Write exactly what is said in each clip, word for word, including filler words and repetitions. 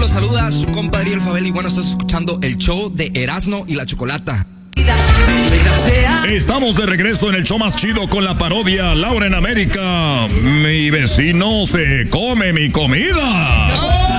los saluda su compadre El Fabel y bueno, estás escuchando el show de Erasmo y la Chocolata. Estamos de regreso en el show más chido con la parodia Laura en América. Mi vecino se come mi comida.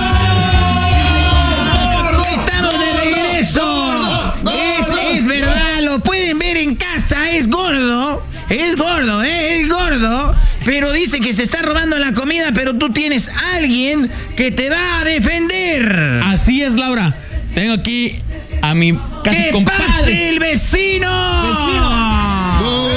Estamos de regreso. Es, es verdad, lo pueden ver en casa, es gordo. Es gordo, ¿eh? Es gordo. Pero dice que se está robando la comida, pero tú tienes a alguien que te va a defender. Así es, Laura. Tengo aquí a mi casi ¡Que compadre. pase el vecino! ¡Vecino!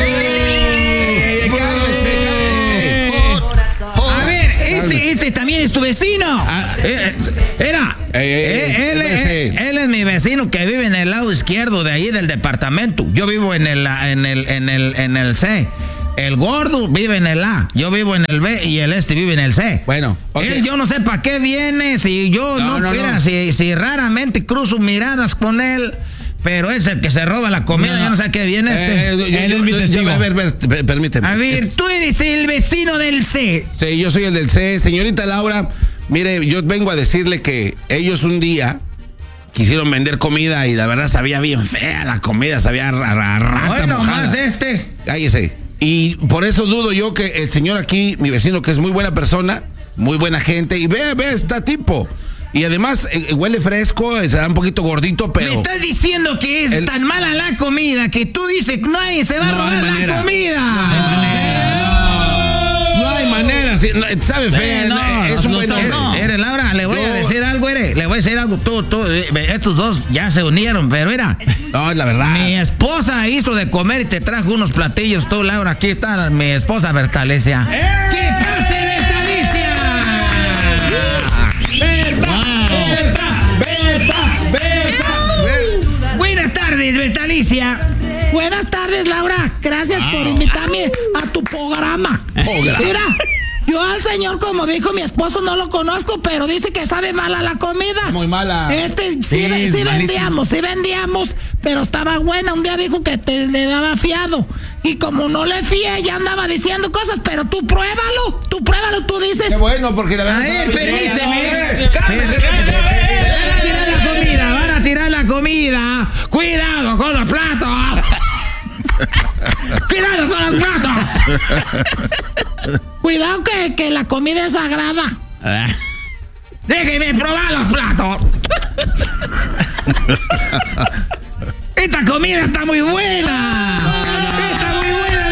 A ver, este, este también es tu vecino. Ah, eh, era. Eh, eh, él, él, él es mi vecino que vive en el lado izquierdo de ahí del departamento. Yo vivo en el, en el, en el, en el C. El gordo vive en el A, yo vivo en el B y el este vive en el C. Bueno, okay. Él yo no sé para qué viene, si yo no, no, no, no. Si, si raramente cruzo miradas con él, pero es el que se roba la comida, no, no. Yo no sé a qué viene este. Eh, yo, él yo, es mi testigo. A ver, ver, permíteme. A ver, tú eres el vecino del C. Sí, yo soy el del C. Señorita Laura, mire, yo vengo a decirle que ellos un día quisieron vender comida y la verdad sabía bien fea la comida, sabía a rata bueno, mojada. Más este. Cállese. Y por eso dudo yo que el señor aquí, mi vecino, que es muy buena persona, muy buena gente, y ve, ve, está tipo. Y además eh, huele fresco, será un poquito gordito, pero... Me estás diciendo que es el... tan mala la comida que tú dices que nadie se va no a robar la comida. No hay manera. No hay manera. Sí, no, sabe fea. Eh, no, es un buen... no. Eres, Laura, le voy yo... a decir algo, eres. Le voy a decir algo. Tú, tú, estos dos ya se unieron, pero mira. No, es la verdad. Mi esposa hizo de comer y te trajo unos platillos. Tú, Laura, aquí está mi esposa Bertalecia. ¡Eh! ¿Qué pase, Bertalecia? ¡Berta! ¡Berta! ¡Berta! ¡Berta! Buenas tardes, Bertalecia. Buenas tardes, Laura. Gracias oh. por invitarme a tu programa. Oh, mira, yo al señor, como dijo mi esposo, no lo conozco, pero dice que sabe mala la comida. Muy mala. Este, sí, sí, sí vendíamos, sí vendíamos, pero estaba buena. Un día dijo que te le daba fiado. Y como no le fié, ya andaba diciendo cosas, pero tú pruébalo, tú pruébalo, tú dices. Qué bueno, porque la verdad... A ver, permíteme. Van a tirar la comida, van a tirar la comida. Cuidado con los platos. ¡Cuidado con los platos! Cuidado que, que la comida es sagrada. ¡Déjeme probar los platos! ¡Esta comida está muy buena! ¡Está muy buena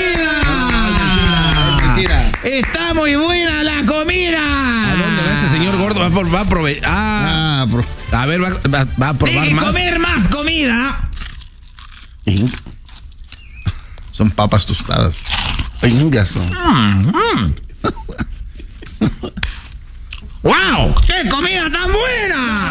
la comida! Mentira. ¡Está muy buena la comida! ¿A dónde va este señor gordo? Va, por, va a proveer... Ah, ah, a ver, va, va, va a probar Deje más. comer más comida. ¿Sí? Son papas tostadas. Ay, ya son. Mm, mm. ¡Wow! ¡Qué comida tan buena!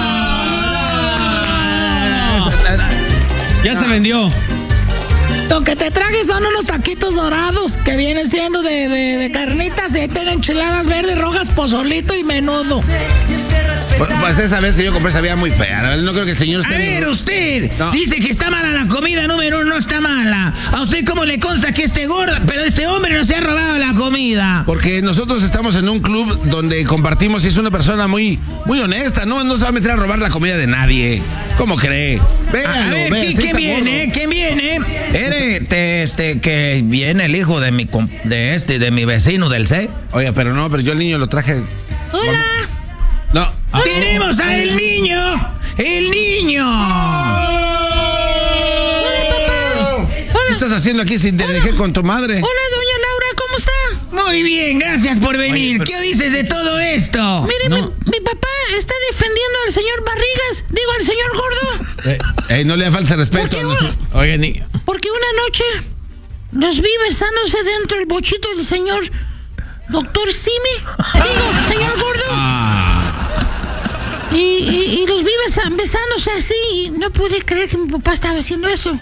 Ya se vendió. Lo que te traje son unos taquitos dorados que vienen siendo de, de, de carnitas y tienen enchiladas verdes, rojas, pozolito y menudo. Pues, pues esa vez que yo compré sabía muy fea. No creo que el señor esté... A ver, usted no. Dice que está mala la comida, número uno, no está mala. ¿A usted cómo le consta que esté gorda? Pero este hombre no se ha robado la comida. Porque nosotros estamos en un club donde compartimos y es una persona muy, muy honesta. No, no se va a meter a robar la comida de nadie. ¿Cómo cree? Véanlo, a ver, vean, ¿quién viene? ¿Quién viene? Eres, te, este, que viene el hijo de mi, de este, de mi vecino del C. Oye, pero no, pero yo el niño lo traje... Hola. No. ¡Tenemos a el niño! ¡El niño! Oh. ¿Qué estás haciendo aquí si te Hola. dejé con tu madre? Hola, doña Laura, ¿cómo está? Muy bien, gracias por venir. Oye, pero... ¿Qué dices de todo esto? Mire, no. mi, mi papá está defendiendo al señor Barrigas, digo, al señor Gordo. Eh, eh, no le falta respeto. Porque, no. Oye, ni... porque una noche los vi besándose dentro del bochito del señor doctor Simi. Digo, señor Gordo. Ah. Y, y, y los vi besan, besándose así y no pude creer que mi papá estaba haciendo eso.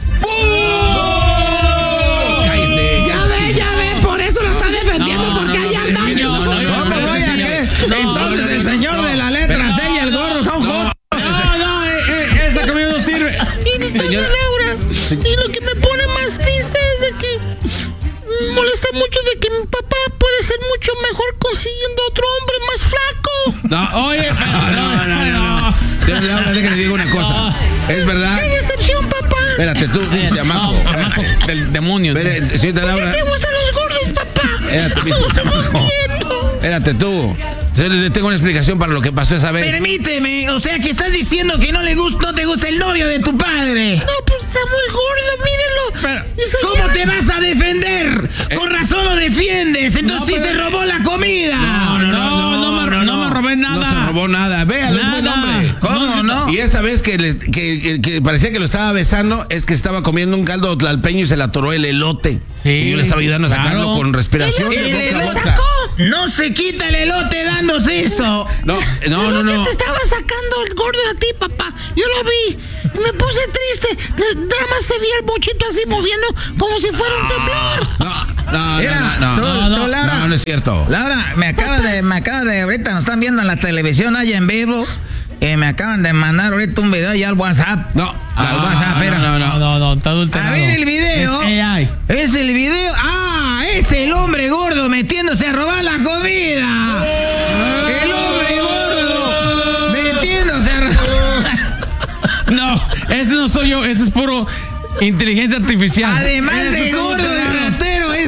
¡Oh! Cállate, ya, ya ve, ya ve, por eso lo está defendiendo, no, porque no, ahí anda. No, no, no, no, no, entonces el señor de la letra C y el gordo son jotos. No, no, eh, eh, esa comida no sirve. Y doña Laura, y lo que me pone más triste es de que me molesta mucho de que mi papá puede ser mucho mejor consiguiendo otro hombre más flaco. No. Oye, pero, no, no, no, no, no. Señor Laura, déjame le digo una cosa. ¿Es verdad? ¡Qué decepción, papá! Espérate, tú, Eh, chamaco. no, chamaco del demonio. Espérate, señorita ¿Por qué Laura. te gustan los gordos, papá? Espérate, mi chamaco. entiendo. Espérate, tú. Yo le tengo una explicación para lo que pasó esa vez. Permíteme, o sea que estás diciendo que no le gusta, no te gusta el novio de tu padre. No, pues está muy gordo, mírenlo. Pero, Y se ¿Cómo lleva- te vas a defender? Con razón lo defiendes, entonces sí se robó la comida. No, no, no, no me- no me robé nada. No se robó nada. Véalo, es buen Nada. hombre. ¿Cómo no? Y esa vez que, les- que, que- que parecía que lo estaba besando, es que estaba comiendo un caldo tlalpeño y se le atoró el elote. Sí, y yo le estaba ayudando a sacarlo claro. con respiración. ¿El elote boca a lo boca. sacó? No se quita el elote dándose eso. No, no, no, ¿Dónde no. te estaba sacando el gordo a ti, papá? Yo lo vi. Y me puse triste. De- Nada más se veía el bochito así moviendo como si fuera un temblor. No, no, Mira, no, no, tú, no, tú, no, Laura. no, no es cierto. Laura, me acaba de, me acaba de, ahorita nos están viendo en la televisión allá en vivo. Eh, me acaban de mandar ahorita un video allá al WhatsApp. No, Al no, WhatsApp, no, espera. no, no, no. no, no, está adulterado. A ver el video. Es A I. Es el video. Ah, es el hombre gordo metiéndose a robar la comida. El hombre gordo metiéndose a robar. No, ese no soy yo, ese es puro inteligencia artificial. Además Ese de es todo gordo de alternado. ratero, es.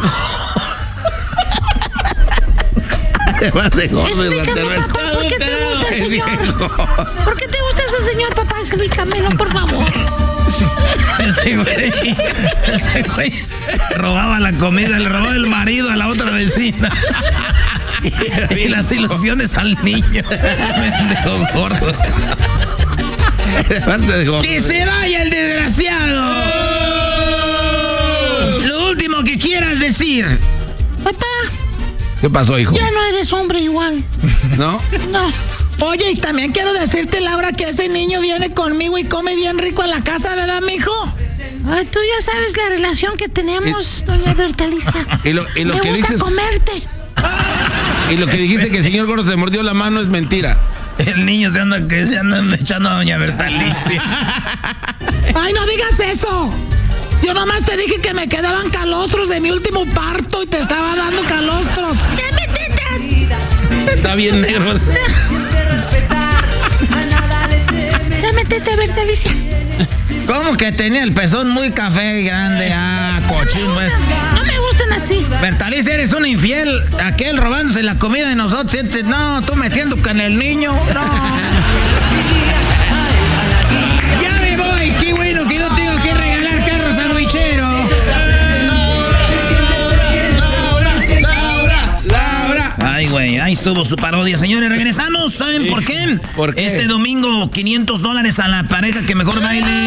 Además de gordo y Explícame, ratero, es- papá, ¿por qué te gusta el es señor? viejo. ¿Por qué te gusta ese señor, papá? Explícamelo, por favor. Ese güey, ese güey robaba la comida, le robaba el marido a la otra vecina. Y las ilusiones al niño. Mendigo gordo. Además de gordo. ¡Que se vaya el desgraciado! Lo último que quieras decir. Papá, ¿Qué pasó, hijo? ya no eres hombre igual. ¿No? No. Oye, y también quiero decirte, Laura, que ese niño viene conmigo y come bien rico en la casa, ¿verdad, mijo? Ay, tú ya sabes la relación que tenemos, doña Bertalicia. Y lo, y lo Me que gusta dices, comerte. y lo que dijiste que el señor gordo te mordió la mano es mentira. El niño se anda, que se anda echando a doña Bertalicia. ¡Ay, no digas eso! Yo nomás te dije que me quedaban calostros de mi último parto y te estaba dando calostros. ¡Dame teta! Está bien negro. ¡Dame teta, Bertalicia! ¿Cómo que tenía el pezón muy café y grande? Ah, cochín, pues. No me gustan así. Bertalicia, eres una infiel. Aquel robándose la comida de nosotros. Este, no, tú metiendo con el niño. No. Ya me voy. Qué bueno que no tengo que regalar carros sandwicheros. Ay, güey, ahí estuvo su parodia. Señores, regresamos. ¿Saben por qué? ¿Por qué? Este domingo, quinientos dólares a la pareja que mejor baile.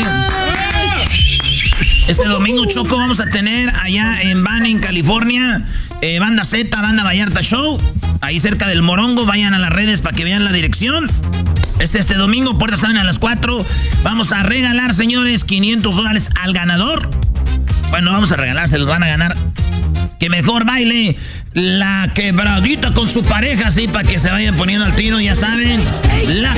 Este domingo, Choco, vamos a tener allá en Banning, California, eh, Banda Z, Banda Vallarta Show, ahí cerca del Morongo. Vayan a las redes para que vean la dirección. Este, este domingo, puertas salen a las cuatro. Vamos a regalar, señores, quinientos dólares al ganador. Bueno, vamos a regalar, se los van a ganar. Que mejor baile la quebradita con su pareja, así, para que se vayan poniendo al tiro, ya saben. La